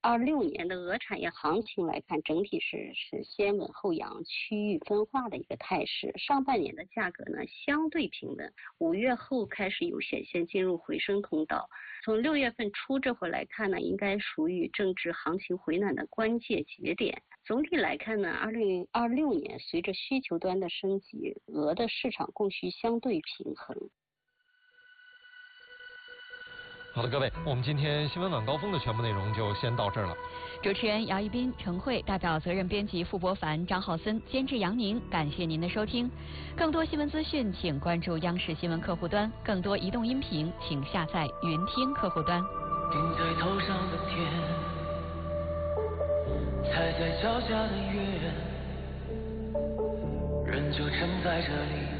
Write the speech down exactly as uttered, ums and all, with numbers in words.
二六年的鹅产业行情来看，整体是是先稳后扬、区域分化的一个态势。上半年的价格呢相对平稳，五月后开始有显现进入回升通道。从六月份初这会来看呢，应该属于政治行情回暖的关键节点。总体来看呢，二零二六年随着需求端的升级，鹅的市场供需相对平衡。 好的，各位，我们今天新闻晚高峰的全部内容就先到这儿了。 主持人姚一斌、程慧，代表责任编辑付博凡、张浩森，监制杨宁，感谢您的收听。更多新闻资讯，请关注央视新闻客户端；更多移动音频，请下载云听客户端。 顶在头上的天，踩在脚下的月，人就站在这里。